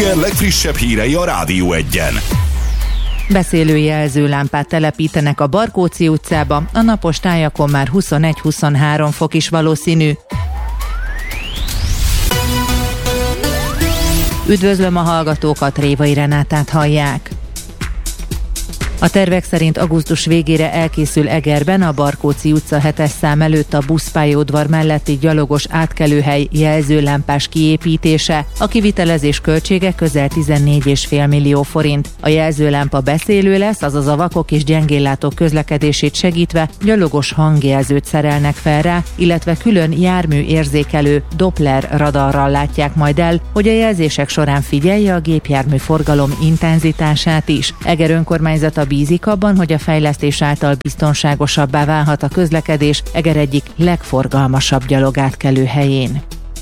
Eger legfrissebb hírei a Rádió 1-en. Beszélő jelzőlámpát telepítenek a Barkóczi utcába, a napos tájakon már 21-23 fok is valószínű. Üdvözlöm a hallgatókat, Révai Renátát hallják. A tervek szerint augusztus végére elkészül Egerben a Barkóczi utca 7-es szám előtt a buszpályaudvar melletti gyalogos átkelőhely jelzőlámpás kiépítése. A kivitelezés költsége közel 14,5 millió forint. A jelzőlámpa beszélő lesz, azaz a vakok és gyengéllátók közlekedését segítve gyalogos hangjelzőt szerelnek fel rá, illetve külön járműérzékelő Doppler radarral látják majd el, hogy a jelzések során figyelje a gépjármű forgalom intenzitását is. Eger önkormányzata bízik abban, hogy a fejlesztés által biztonságosabbá válhat a közlekedés Eger egyik legforgalmasabb gyalogátkelő helyén.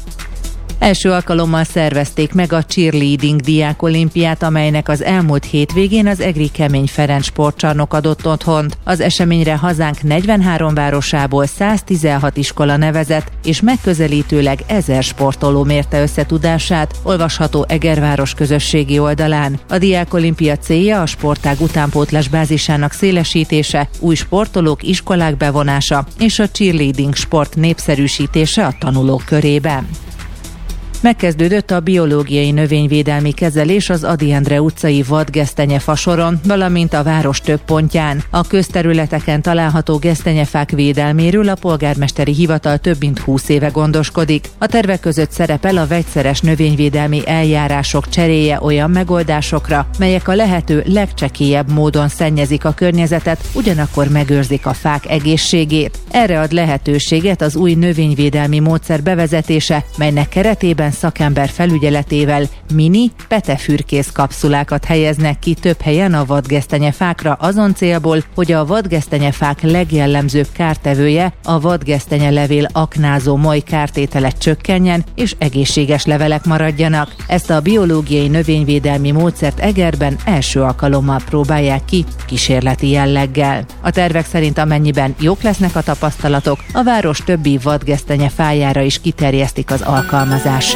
Első alkalommal szervezték meg a cheerleading diákolimpiát, amelynek az elmúlt hétvégén az egri Kemény Ferenc sportcsarnok adott otthont. Az eseményre hazánk 43 városából 116 iskola nevezett, és megközelítőleg 1000 sportoló mérte összetudását, olvasható Egerváros közösségi oldalán. A diákolimpia célja a sportág utánpótlás bázisának szélesítése, új sportolók, iskolák bevonása és a cheerleading sport népszerűsítése a tanulók körében. Megkezdődött a biológiai növényvédelmi kezelés az Ady Endre utcai vadgesztenyefa soron, valamint a város több pontján. A közterületeken található gesztenyefák védelméről a polgármesteri hivatal több mint 20 éve gondoskodik. A tervek között szerepel a vegyszeres növényvédelmi eljárások cseréje olyan megoldásokra, melyek a lehető legcsekélyebb módon szennyezik a környezetet, ugyanakkor megőrzik a fák egészségét. Erre ad lehetőséget az új növényvédelmi módszer bevezetése, melynek keretében szakember felügyeletével mini petefürkész kapszulákat helyeznek ki több helyen a vadgesztenyefákra azon célból, hogy a vadgesztenyefák legjellemzőbb kártevője, a vadgesztenyelevél aknázó moly kártétele csökkenjen és egészséges levelek maradjanak. Ezt a biológiai növényvédelmi módszert Egerben első alkalommal próbálják ki kísérleti jelleggel. A tervek szerint amennyiben jók lesznek a tapasztalatok, a város többi vadgesztenyefájára is kiterjesztik az alkalmazását.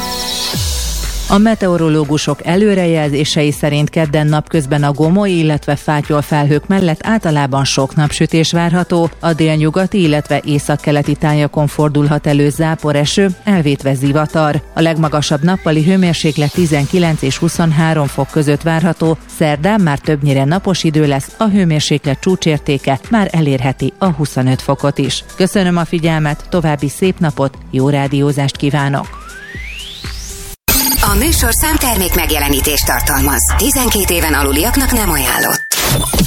A meteorológusok előrejelzései szerint kedden napközben a gomoly, illetve fátyol felhők mellett általában sok napsütés várható, a délnyugati, illetve északkeleti tájakon fordulhat elő záporeső, elvétve zivatar. A legmagasabb nappali hőmérséklet 19 és 23 fok között várható, szerdán már többnyire napos idő lesz, a hőmérséklet csúcsértéke már elérheti a 25 fokot is. Köszönöm a figyelmet, további szép napot, jó rádiózást kívánok! A műsorszám termék megjelenítést tartalmaz. 12 éven aluliaknak nem ajánlott.